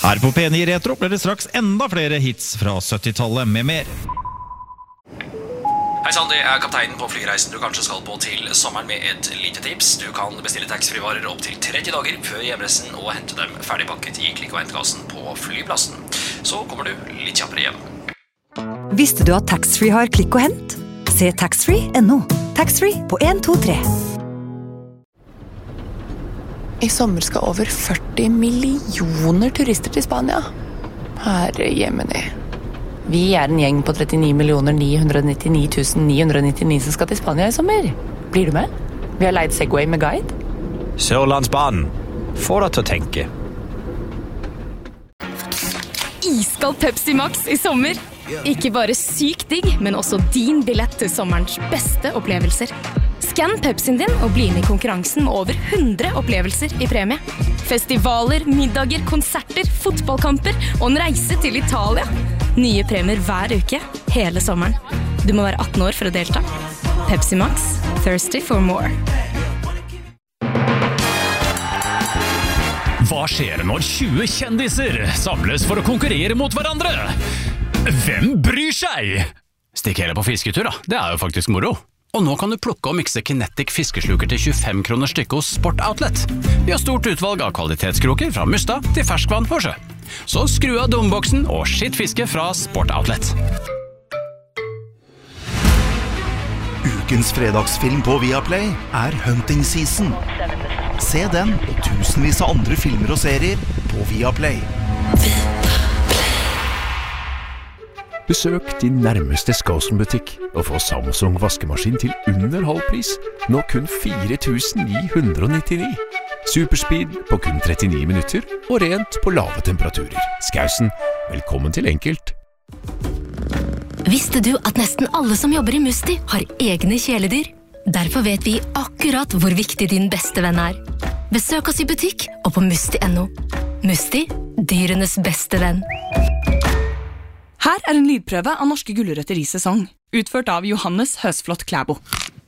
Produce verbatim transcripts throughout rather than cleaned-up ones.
Her på P ni Retro blir det straks enda flere hits fra syttitallet med mer. Hei sann, det er kapteinen på flyreisen du kanskje skal på til sommeren med et lite tips. Du kan bestille taxfree-varer opp til tretti dager før hjemreisen og hente dem ferdigpakket i klikk- og hentkassen på flyplassen. Så kommer du litt kjappere hjem. Visste du at taxfree har klikk og hent? Se taxfree punktum no. Taxfree på en to tre. I sommer skal over førti millioner turister til Spania. Herre jemini. Vi er en gjeng på trettini millioner ni hundre nittini tusen ni hundre nittini som skal til Spania i sommer. Blir du med? Vi har leid Segway med guide. Sørlandsbanen. Få deg til å tenke. Iskald Pepsi Max i sommer. Ikke bare sykt digg, men også din billett til sommerens beste opplevelser. Skann Pepsien din og bli med i konkurransen med over hundre opplevelser i premie. Festivaler, middager, konserter, fotballkamper og en reise til Italia. Nye premier hver uke, hele sommeren. Du må være atten år for å delta. Pepsi Max, thirsty for more. Hva skjer når tjue kjendiser samles for å konkurrere mot hverandre? Hvem bryr seg? Stikk hele på fisketur da, det er jo faktisk moro. Og nå kan du plukke og mikse Kinetic fiskesluker til tjuefem kroner stykket hos Sport Outlet. Vi har stort utvalg av kvalitetskroker fra musta til ferskvann på sjø. Så skru av dumboksen og skitt fiske fra Sport Outlet. Ukens fredagsfilm på Viaplay er Hunting Season. Se den og tusenvis av andre filmer og serier på Viaplay. Besøk din nærmeste Skåsen-butikk og få Samsung vaskemaskin til under halv pris. Nå kun fire tusen ni hundre nittini. Superspeed på kun trettini minutter og rent på lave temperaturer. Skåsen, velkommen til enkelt. Visste du at nesten alle som jobber i Musti har egne kjæledyr? Derfor vet vi akkurat hvor viktig din beste venn er. Besøk oss i butikk og på musti punktum no. Musti, dyrenes beste venn. Her er en lydprøve av norske gulrøtter i sesong, utført av Johannes Høsflott Klæbo.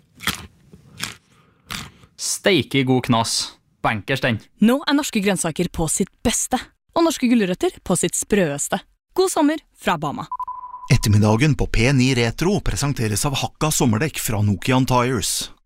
Steike god knas. Bankers den. Nå er norske grønnsaker på sitt beste, og norske gulrøtter på sitt sprøeste. God sommer fra Bama. Ettermiddagen på P ni Retro presenteres av Hakka sommerdekk fra Nokian Tires.